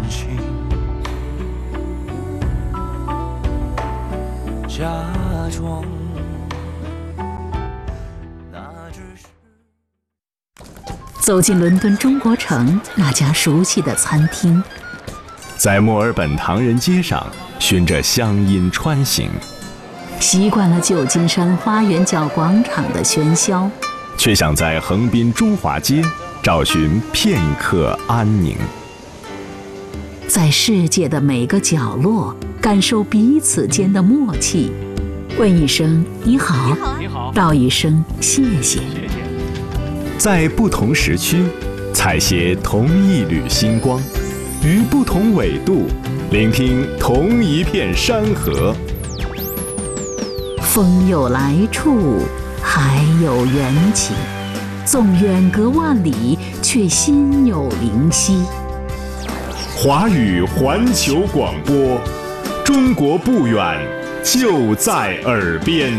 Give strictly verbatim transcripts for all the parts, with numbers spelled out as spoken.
情，假装那只是。 走进伦敦中国城那家熟悉的餐厅， 在墨尔本唐人街上循着乡音穿行， 习惯了旧金山花园角广场的喧嚣， 却想在横滨中华街找寻片刻安宁。 在世界的每个角落感受彼此间的默契，问一声你好， 你好， 道一声谢谢。 在不同时区采撷同一缕星光，于不同纬度聆听同一片山河。 风有来处，海有缘起，纵远隔万里，却心有灵犀。 华语环球广播，中国不远，就在耳边。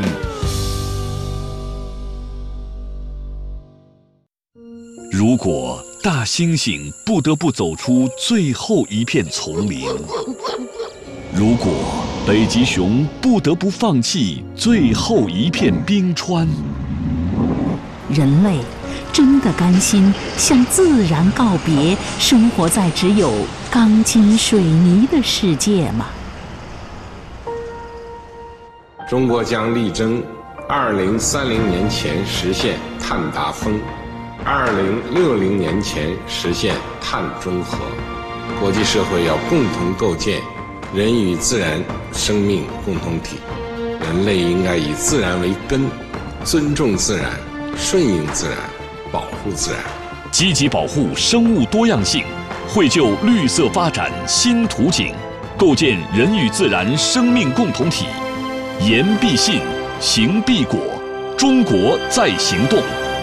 如果大猩猩不得不走出最后一片丛林，如果北极熊不得不放弃最后一片冰川， 人类真的甘心向自然告别，生活在只有钢筋水泥的世界吗？ 中国将力争二零三零年前实现碳达峰，二零六零年前实现碳中和。国际社会要共同构建人与自然生命共同体，人类应该以自然为根，尊重自然，顺应自然，保护自然， 积极保护生物多样性，绘就绿色发展新图景，构建人与自然生命共同体。言必信，行必果，中国在行动。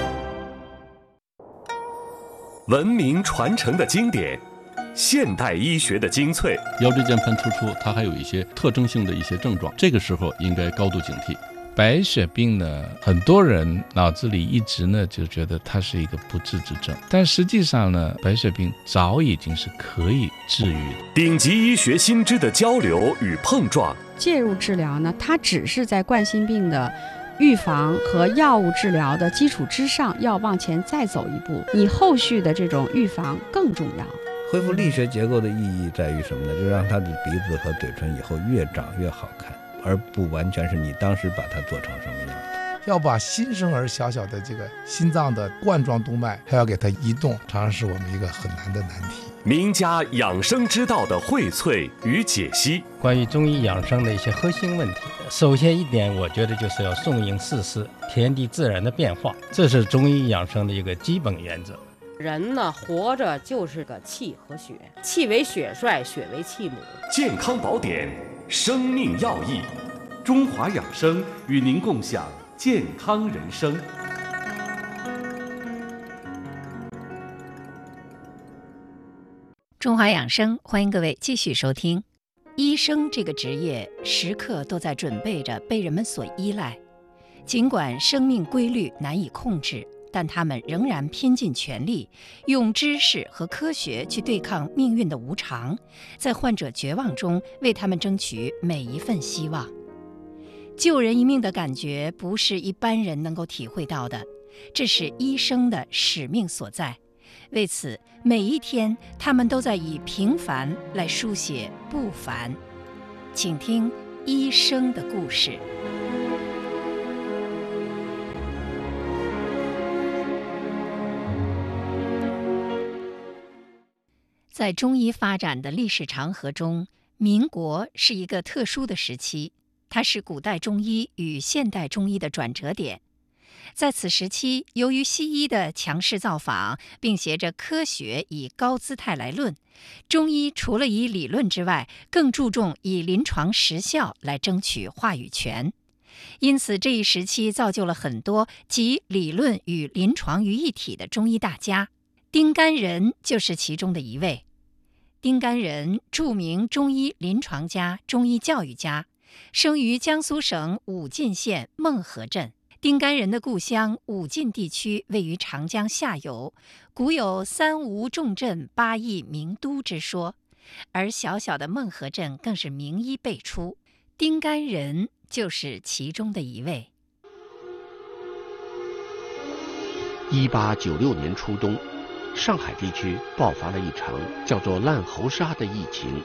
文明传承的经典，现代医学的精粹。 腰椎间盘突出，它还有一些特征性的一些症状，这个时候应该高度警惕。白血病呢，很多人脑子里一直呢就觉得它是一个不治之症，但实际上呢，白血病早已经是可以治愈的。 顶级医学新知的交流与碰撞， 介入治疗呢，它只是在冠心病的预防和药物治疗的基础之上，要往前再走一步，你后续的这种预防更重要。 恢复力学结构的意义在于什么呢？就让他的鼻子和嘴唇以后越长越好看，而不完全是你当时把它做成什么样的。 要把新生儿小小的这个心脏的冠状动脉还要给它移动，常常是我们一个很难的难题。 名家养生之道的荟萃与解析， 关于中医养生的一些核心问题，首先一点，我觉得就是要顺应四时，天地自然的变化，这是中医养生的一个基本原则。 人呢，活着就是个气和血，气为血帅，血为气母。 健康宝典，生命要义，中华养生与您共享健康人生。 中华养生，欢迎各位继续收听。医生这个职业时刻都在准备着被人们所依赖，尽管生命规律难以控制，但他们仍然拼尽全力，用知识和科学去对抗命运的无常，在患者绝望中为他们争取每一份希望。救人一命的感觉不是一般人能够体会到的，这是医生的使命所在。为此，每一天他们都在以平凡来书写不凡。请听医生的故事。在中医发展的历史长河中，民国是一个特殊的时期，它是古代中医与现代中医的转折点。在此时期，由于西医的强势造访，并携着科学以高姿态来论，中医除了以理论之外，更注重以临床实效来争取话语权。因此，这一时期造就了很多集理论与临床于一体的中医大家。丁甘仁就是其中的一位。丁甘仁，著名中医临床家、中医教育家，生于江苏省武进县孟河镇。丁甘仁的故乡武进地区位于长江下游，古有三吴重镇八邑名都之说。 而小小的孟河镇更是名医辈出，丁甘仁就是其中的一位。 一八九六年初冬，上海地区爆发了一场叫做烂猴沙的疫情。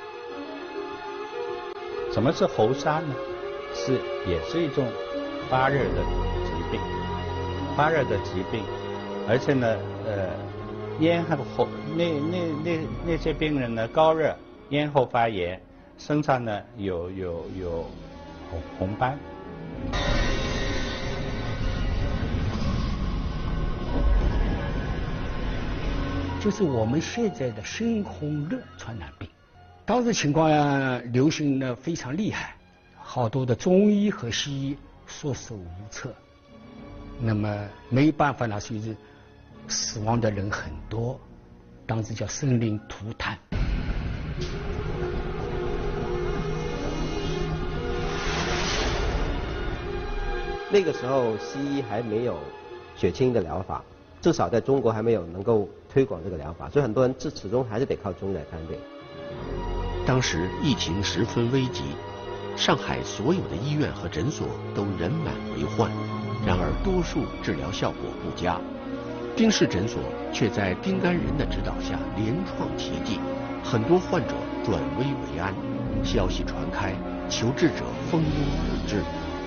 什么是猴沙呢？是也是一种发热的疾病，发热的疾病，而且呢，呃，咽喉那那那那些病人呢，高热，咽喉发炎，身上呢有有有红红斑。 就是我们现在的猩红热传染病，当时情况呀流行的非常厉害，好多的中医和西医束手无策，那么没办法呢，所以死亡的人很多，当时叫生灵涂炭。 那个时候西医还没有血清的疗法，至少在中国还没有能够推广这个疗法，所以很多人始终还是得靠中医来看病。 当时疫情十分危急，上海所有的医院和诊所都人满为患，然而多数治疗效果不佳。丁氏诊所却在丁甘仁的指导下连创奇迹，很多患者转危为安，消息传开，求治者蜂拥而至。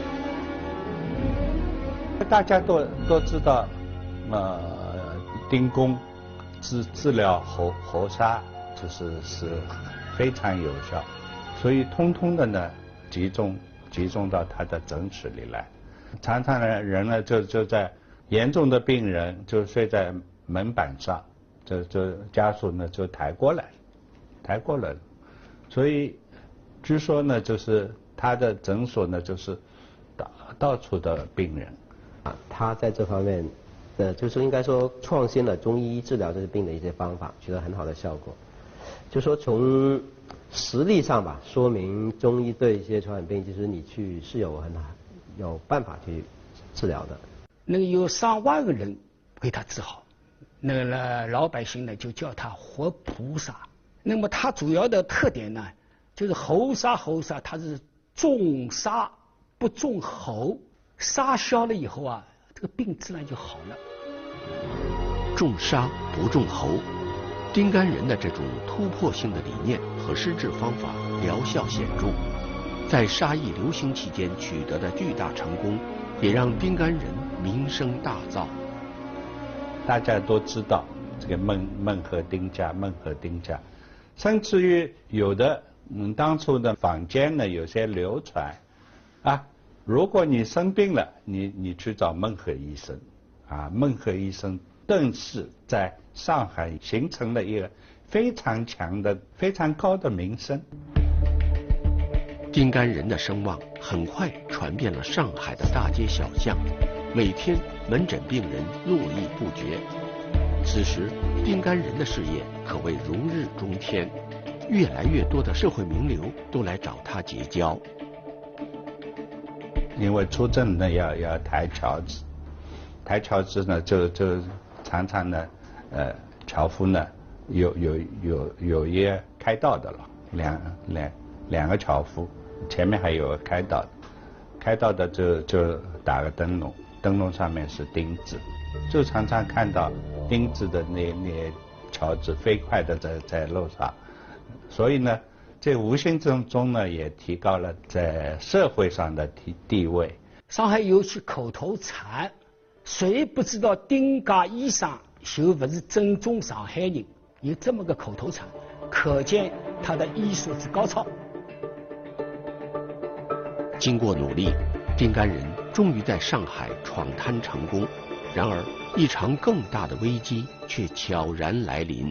大家都都知道，呃，丁公治治疗猴猴沙就是是非常有效，所以通通的呢集中集中到他的诊室里来。常常呢人呢就就在严重的病人就睡在门板上，就就家属呢就抬过来，抬过来了。所以据说呢就是他的诊所呢就是到到处的病人。 啊，他在这方面的就是应该说创新了中医治疗这些病的一些方法，取得很好的效果。就说从实力上吧，说明中医对一些传染病，其实你去是有很有办法去治疗的。 那个有上万个人给他治好，那个呢老百姓呢就叫他活菩萨。那么它主要的特点呢，就是猴沙猴沙，它是重沙不重猴。沙消了以后啊，这个病自然就好了。 重沙不重猴，丁甘仁的这种突破性的理念和施治方法疗效显著，在沙疫流行期间取得的巨大成功，也让丁甘仁名声大噪。 大家都知道这个孟孟和丁家，孟和丁家，甚至于有的嗯当初的坊间呢有些流传啊。如果你生病了，你你去找孟和医生，啊，孟和医生更是在上海形成了一个非常强的、非常高的名声。 丁甘仁的声望很快传遍了上海的大街小巷，每天门诊病人络绎不绝。此时，丁甘仁的事业可谓如日中天，越来越多的社会名流都来找他结交。 因为出诊呢要要抬跷子，抬跷子呢就就常常呢，呃，樵夫呢有有有有一个开道的了，两两两个樵夫，前面还有个开道的，开道的就就打个灯笼，灯笼上面是钉子，就常常看到钉子的那那樵子飞快的在在路上，所以呢。这无形之中呢，也提高了在社会上的地地位。 上海有句口头禅，谁不知道丁家医生就不是正宗上海人，有这么个口头禅，可见他的医术之高超。 经过努力，丁甘仁终于在上海闯滩成功。然而，一场更大的危机却悄然来临。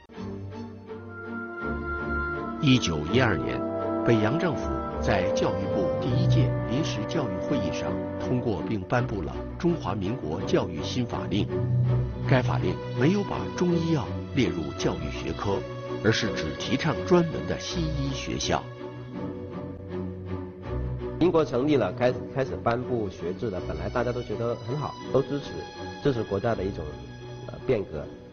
一九一二年，北洋政府在教育部第一届临时教育会议上通过并颁布了《中华民国教育新法令》。该法令没有把中医药列入教育学科，而是只提倡专门的西医学校。 民国成立了，开始开始颁布学制了，本来大家都觉得很好，都支持，这是国家的一种呃变革。